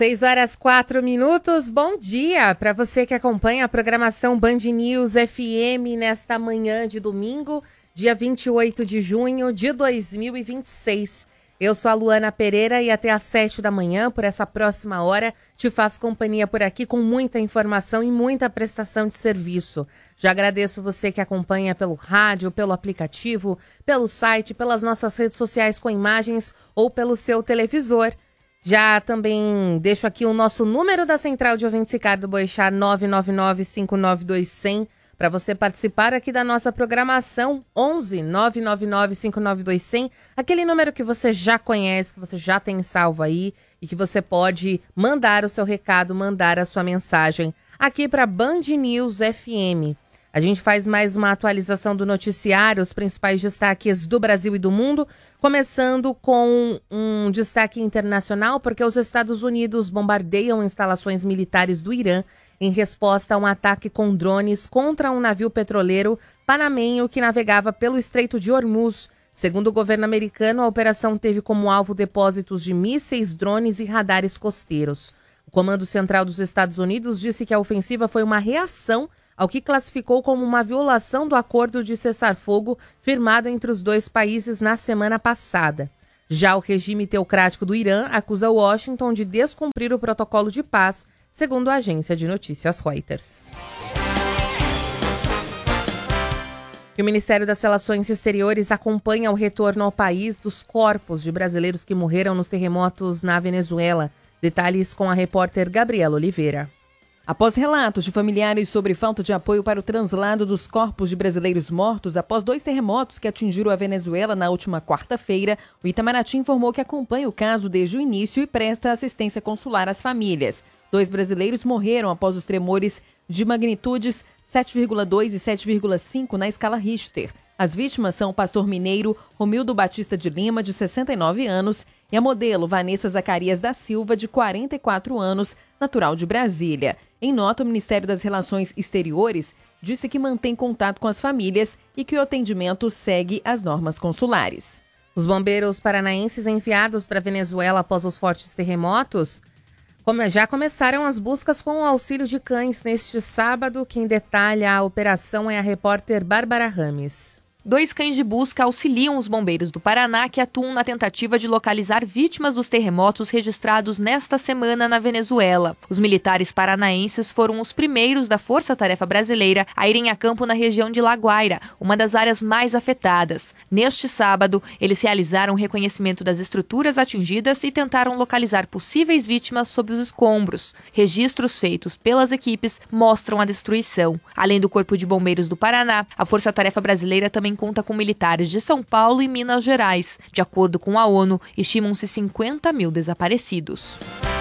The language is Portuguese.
6h04. Bom dia para você que acompanha a programação Band News FM nesta manhã de domingo, dia 28 de junho de 2026. Eu sou a Luana Pereira e até às 7 da manhã, por essa próxima hora, te faço companhia por aqui com muita informação e muita prestação de serviço. Já agradeço você que acompanha pelo rádio, pelo aplicativo, pelo site, pelas nossas redes sociais com imagens ou pelo seu televisor. Já também deixo aqui o nosso número da Central de Ouvintes Ricardo Boechat, 999-592-100, para você participar aqui da nossa programação, 11-999-592-100, aquele número que você já conhece, que você já tem salvo aí e que você pode mandar o seu recado, mandar a sua mensagem aqui para Band News FM. A gente faz mais uma atualização do noticiário, os principais destaques do Brasil e do mundo, começando com um destaque internacional, porque os Estados Unidos bombardeiam instalações militares do Irã em resposta a um ataque com drones contra um navio petroleiro panamenho que navegava pelo Estreito de Hormuz. Segundo o governo americano, a operação teve como alvo depósitos de mísseis, drones e radares costeiros. O Comando Central dos Estados Unidos disse que a ofensiva foi uma reação ao que classificou como uma violação do acordo de cessar-fogo firmado entre os dois países na semana passada. Já o regime teocrático do Irã acusa Washington de descumprir o protocolo de paz, segundo a agência de notícias Reuters. E o Ministério das Relações Exteriores acompanha o retorno ao país dos corpos de brasileiros que morreram nos terremotos na Venezuela. Detalhes com a repórter Gabriela Oliveira. Após relatos de familiares sobre falta de apoio para o translado dos corpos de brasileiros mortos após 2 terremotos que atingiram a Venezuela na última quarta-feira, o Itamaraty informou que acompanha o caso desde o início e presta assistência consular às famílias. 2 brasileiros morreram após os tremores de magnitudes 7,2 e 7,5 na escala Richter. As vítimas são o pastor mineiro Romildo Batista de Lima, de 69 anos, e a modelo Vanessa Zacarias da Silva, de 44 anos, natural de Brasília. Em nota, o Ministério das Relações Exteriores disse que mantém contato com as famílias e que o atendimento segue as normas consulares. Os bombeiros paranaenses enviados para a Venezuela após os fortes terremotos já começaram as buscas com o auxílio de cães neste sábado. Quem detalha a operação é a repórter Bárbara Rames. 2 cães de busca auxiliam os bombeiros do Paraná que atuam na tentativa de localizar vítimas dos terremotos registrados nesta semana na Venezuela. Os militares paranaenses foram os primeiros da Força Tarefa Brasileira a irem a campo na região de La Guaira, uma das áreas mais afetadas. Neste sábado, eles realizaram o reconhecimento das estruturas atingidas e tentaram localizar possíveis vítimas sob os escombros. Registros feitos pelas equipes mostram a destruição. Além do Corpo de Bombeiros do Paraná, a Força Tarefa Brasileira também conta com militares de São Paulo e Minas Gerais. De acordo com a ONU, estimam-se 50 mil desaparecidos.